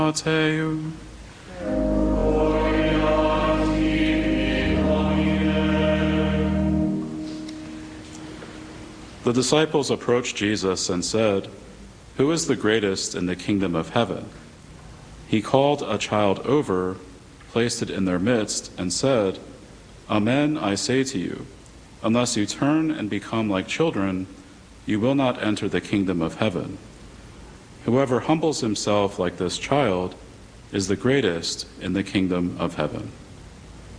Teu. The disciples approached Jesus and said, "Who is the greatest in the kingdom of heaven?" He called a child over, placed it in their midst, and said, "Amen, I say to you, unless you turn and become like children, you will not enter the kingdom of heaven. Whoever humbles himself like this child is the greatest in the kingdom of heaven."